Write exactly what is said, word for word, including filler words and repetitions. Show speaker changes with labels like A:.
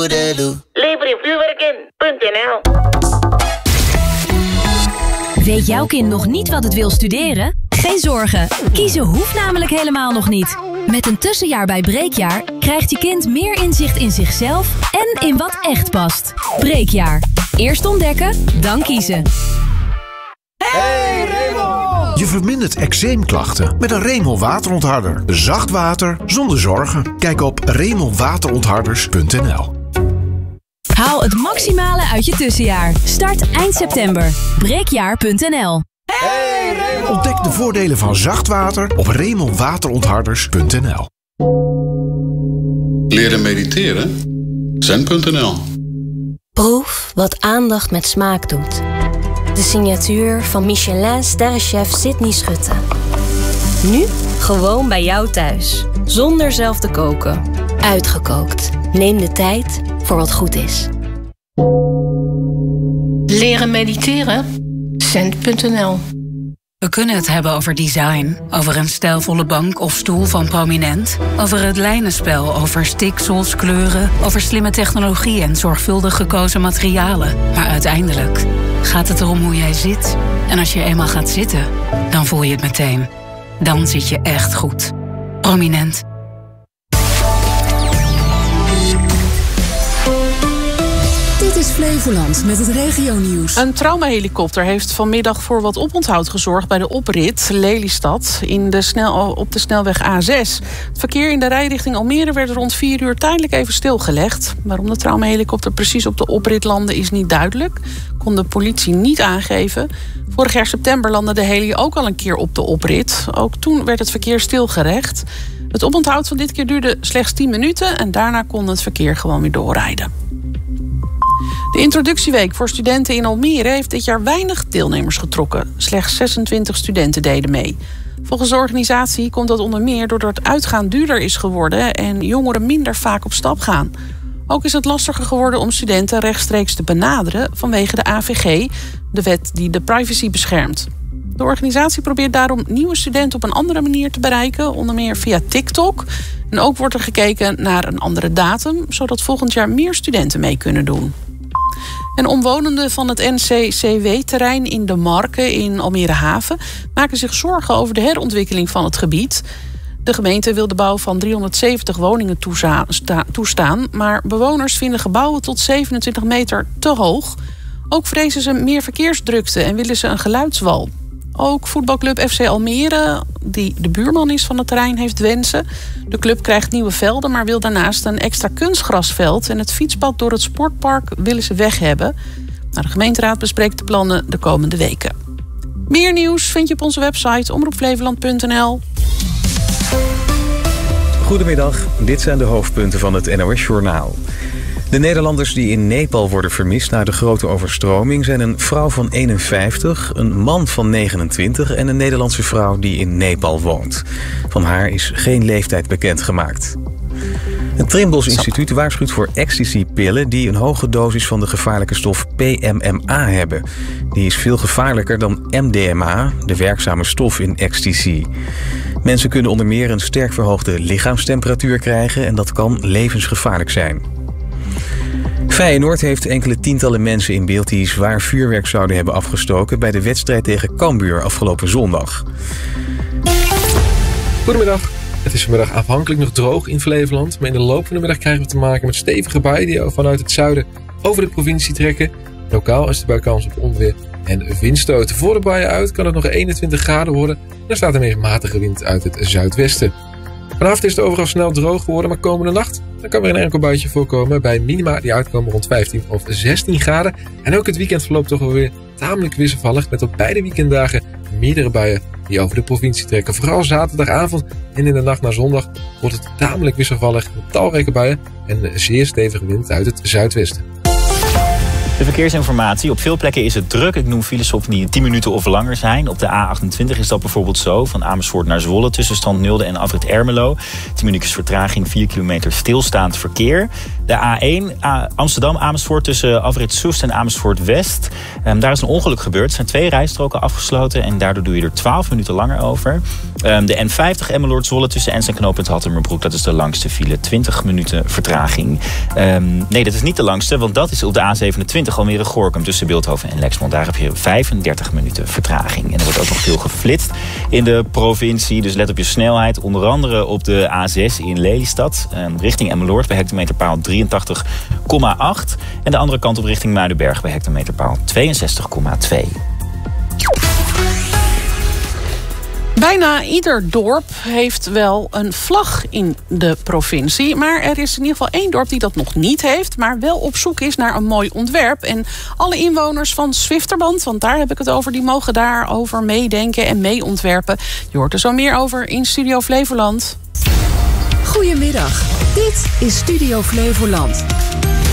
A: toedelu.
B: Lever je vuurwerk in punt n l.
C: Weet jouw kind nog niet wat het wil studeren? Geen zorgen, kiezen hoeft namelijk helemaal nog niet. Met een tussenjaar bij Breekjaar krijgt je kind meer inzicht in zichzelf en in wat echt past. Breekjaar. Eerst ontdekken, dan kiezen.
D: Hey Remel! Je vermindert eczeemklachten met een Remel waterontharder. Zacht water zonder zorgen. Kijk op remelwaterontharders punt n l.
C: Haal het maximale uit je tussenjaar. Start eind september. breekjaar punt n l.
D: Hey Remel! Ontdek de voordelen van zacht water op remelwaterontharders punt n l.
E: Leren mediteren? zen punt n l.
F: Proef wat aandacht met smaak doet. De signatuur van Michelin-sterrenchef Sydney Schutte. Nu gewoon bij jou thuis. Zonder zelf te koken. Uitgekookt. Neem de tijd voor wat goed is.
G: Leren mediteren? zen punt n l.
H: We kunnen het hebben over design, over een stijlvolle bank of stoel van Prominent, over het lijnenspel, over stiksels, kleuren, over slimme technologie en zorgvuldig gekozen materialen. Maar uiteindelijk gaat het erom hoe jij zit. En als je eenmaal gaat zitten, dan voel je het meteen. Dan zit je echt goed. Prominent.
I: Dit is Flevoland met het regionieuws.
J: Een traumahelikopter heeft vanmiddag voor wat oponthoud gezorgd bij de oprit Lelystad in de snel, op de snelweg A zes. Het verkeer in de rijrichting Almere werd rond vier uur tijdelijk even stilgelegd. Waarom de traumahelikopter precies op de oprit landde is niet duidelijk. Kon de politie niet aangeven. Vorig jaar september landde de heli ook al een keer op de oprit. Ook toen werd het verkeer stilgelegd. Het oponthoud van dit keer duurde slechts tien minuten en daarna kon het verkeer gewoon weer doorrijden. De introductieweek voor studenten in Almere heeft dit jaar weinig deelnemers getrokken. Slechts zesentwintig studenten deden mee. Volgens de organisatie komt dat onder meer doordat het uitgaan duurder is geworden en jongeren minder vaak op stap gaan. Ook is het lastiger geworden om studenten rechtstreeks te benaderen vanwege de A V G, de wet die de privacy beschermt. De organisatie probeert daarom nieuwe studenten op een andere manier te bereiken, onder meer via TikTok. En ook wordt er gekeken naar een andere datum, zodat volgend jaar meer studenten mee kunnen doen. En omwonenden van het N C C W-terrein in De Marken in Almere Haven maken zich zorgen over de herontwikkeling van het gebied. De gemeente wil de bouw van driehonderdzeventig woningen toestaan, maar bewoners vinden gebouwen tot zevenentwintig meter te hoog. Ook vrezen ze meer verkeersdrukte en willen ze een geluidswal. Ook voetbalclub F C Almere, die de buurman is van het terrein, heeft wensen. De club krijgt nieuwe velden, maar wil daarnaast een extra kunstgrasveld. En het fietspad door het sportpark willen ze weg hebben. Nou, de gemeenteraad bespreekt de plannen de komende weken. Meer nieuws vind je op onze website omroep flevoland punt n l.
K: Goedemiddag, dit zijn de hoofdpunten van het N O S-journaal. De Nederlanders die in Nepal worden vermist na de grote overstroming zijn een vrouw van eenenvijftig, een man van negenentwintig en een Nederlandse vrouw die in Nepal woont. Van haar is geen leeftijd bekendgemaakt. Het Trimbos Instituut waarschuwt voor ecstasy-pillen die een hoge dosis van de gevaarlijke stof P M M A hebben. Die is veel gevaarlijker dan M D M A, de werkzame stof in ecstasy. Mensen kunnen onder meer een sterk verhoogde lichaamstemperatuur krijgen en dat kan levensgevaarlijk zijn. Feyenoord heeft enkele tientallen mensen in beeld die zwaar vuurwerk zouden hebben afgestoken bij de wedstrijd tegen Cambuur afgelopen zondag.
L: Goedemiddag. Het is vanmiddag afhankelijk nog droog in Flevoland, maar in de loop van de middag krijgen we te maken met stevige buien die vanuit het zuiden over de provincie trekken. Lokaal is er bij kans op onweer en windstoten. Voor de buien uit kan het nog eenentwintig graden worden en er staat een meest matige wind uit het zuidwesten. Vanavond is het overal snel droog geworden, maar komende nacht dan kan weer een enkel buitje voorkomen bij minima die uitkomen rond vijftien of zestien graden. En ook het weekend verloopt toch wel weer tamelijk wisselvallig met op beide weekenddagen meerdere buien die over de provincie trekken. Vooral zaterdagavond en in de nacht naar zondag wordt het tamelijk wisselvallig met talrijke buien en een zeer stevige wind uit het zuidwesten.
A: De verkeersinformatie. Op veel plekken is het druk. Ik noem files op die tien minuten of langer zijn. Op de A achtentwintig is dat bijvoorbeeld zo. Van Amersfoort naar Zwolle tussen Standnulde en Afrit Ermelo. tien minuutjes vertraging, vier kilometer stilstaand verkeer. De A één Amsterdam-Amersfoort tussen Afrit Soest en Amersfoort West. Um, daar is een ongeluk gebeurd. Er zijn twee rijstroken afgesloten. En daardoor doe je er twaalf minuten langer over. Um, de N vijftig Emmeloord-Zwolle tussen Ens en knooppunt Hattemerbroek. Dat is de langste file. twintig minuten vertraging. Um, nee, dat is niet de langste. Want dat is op de A zevenentwintig. Almere-Gorinchem tussen Bilthoven en Lexmond. Daar heb je vijfendertig minuten vertraging. En er wordt ook nog veel geflitst in de provincie. Dus let op je snelheid. Onder andere op de A zes in Lelystad. Um, richting Emmeloord bij hectometerpaal drieëntachtig komma acht. En de andere kant op richting Muidenberg bij hectometerpaal tweeënzestig komma twee.
J: Bijna ieder dorp heeft wel een vlag in de provincie. Maar er is in ieder geval één dorp die dat nog niet heeft, maar wel op zoek is naar een mooi ontwerp. En alle inwoners van Zwifterband, want daar heb ik het over, die mogen daarover meedenken en meeontwerpen. Je hoort er zo meer over in Studio Flevoland.
I: Goedemiddag, dit is Studio Flevoland.